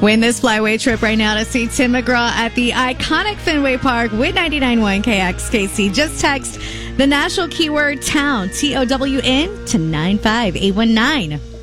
Win this flyway trip right now to see Tim McGraw at the iconic Fenway Park with 99.1 KXKC. Just text the national keyword TOWN, TOWN, to 95819.